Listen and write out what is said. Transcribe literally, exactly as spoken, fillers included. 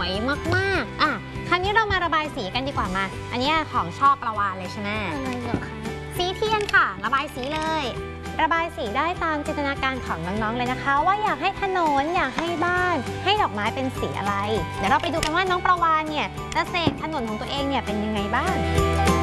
วยมากๆอ่ะคราวนี้เรามาระบายสีกันดีกว่ามาอันนี้ของชอบประวานเลยใช่ไหมอะไรเหรอคะสีเทียนค่ะระบายสีเลยระบายสีได้ตามจินตนาการของน้องๆเลยนะคะว่าอยากให้ถนนอยากให้บ้านให้ดอกไม้เป็นสีอะไรเดี๋ยวเราไปดูกันว่าน้องประวานเนี่ยจะเสกถนนของตัวเองเนี่ยเป็นยังไงบ้าง